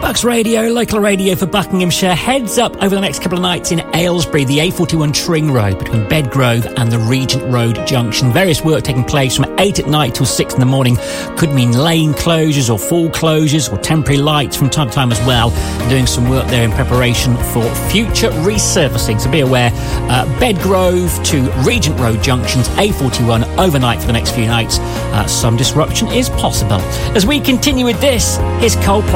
Bucks Radio, local radio for Buckinghamshire. Heads up over the next couple of nights in Aylesbury, the A41 Tring Road between Bedgrove and the Regent Road Junction. Various work taking place from 8 at night till 6 in the morning. Could mean lane closures or full closures or temporary lights from time to time as well. Doing some work there in preparation for future resurfacing. So be aware, Bedgrove to Regent Road Junctions, A41 overnight for the next few nights. Some disruption is possible. As we continue with this, here's Coldplay.